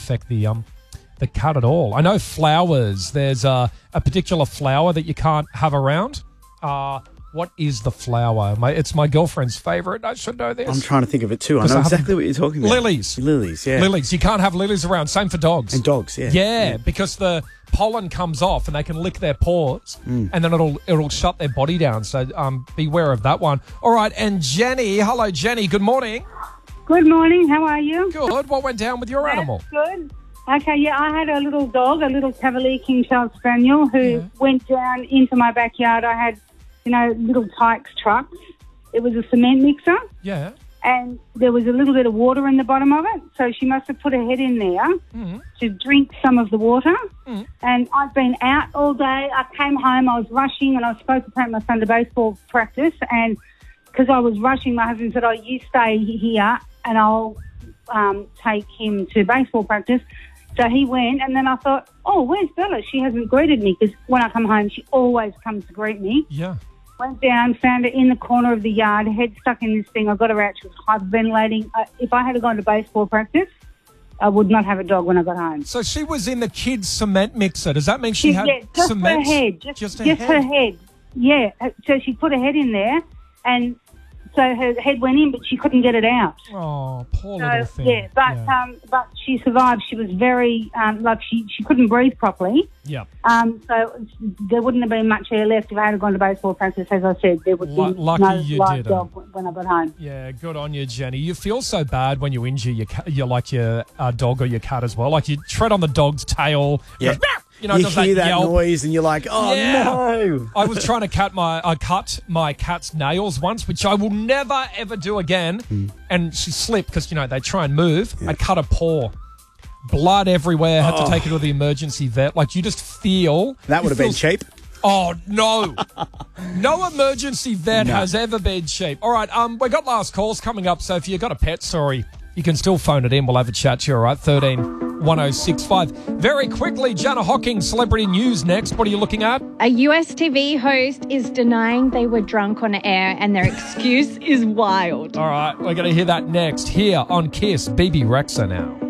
affect the cat at all. I know flowers. There's a particular flower that you can't have around. What is the flower? It's my girlfriend's favourite. I should know this. I'm trying to think of it too. I know exactly what you're talking about. Lilies. Lilies, yeah. Lilies. You can't have lilies around. Same for dogs. And dogs, yeah. Yeah, because the pollen comes off and they can lick their paws and then it'll shut their body down. So beware of that one. All right, and Jenny. Hello, Jenny. Good morning. Good morning. How are you? Good. What went down with your animal? Good. Okay, yeah, I had a little dog, a little Cavalier King Charles Spaniel, who went down into my backyard. I had, little Tykes trucks. It was a cement mixer. Yeah. And there was a little bit of water in the bottom of it. So she must have put her head in there to drink some of the water. And I've been out all day. I came home, I was rushing, and I was supposed to take my son to baseball practice. And because I was rushing, my husband said, you stay here and I'll take him to baseball practice. So he went, and then I thought, where's Bella? She hasn't greeted me, because when I come home, she always comes to greet me. Yeah. Went down, found her in the corner of the yard, head stuck in this thing. I got her out. She was hyperventilating. If I had gone to baseball practice, I would not have a dog when I got home. So she was in the kids' cement mixer. Does that mean she had just cement? Her head. Just her head. Yeah. So she put her head in there, and so her head went in, but she couldn't get it out. Oh, poor little thing. Yeah, but she survived. She was very, she couldn't breathe properly. Yeah. So there wouldn't have been much air left if I had gone to baseball practice. As I said, there would be no live dog when I got home. Yeah, good on you, Jenny. You feel so bad when you injure your dog or your cat as well. Like you tread on the dog's tail. Yeah. Goes, you hear that yelp. noise and you're like, no. I was trying to cut my cat's nails once, which I will never, ever do again. And she slipped because, they try and move. Yeah. I cut a paw. Blood everywhere. Had to take her to the emergency vet. Like, you just feel... That would have been cheap. Oh, no. No emergency vet has ever been cheap. All right, we got last calls coming up, so if you've got a pet story, you can still phone it in. We'll have a chat to you, all right? 13-1065. Very quickly, Jana Hocking, celebrity news next. What are you looking at? A US TV host is denying they were drunk on air and their excuse is wild. All right, we're going to hear that next here on KISS. BB Rexa now.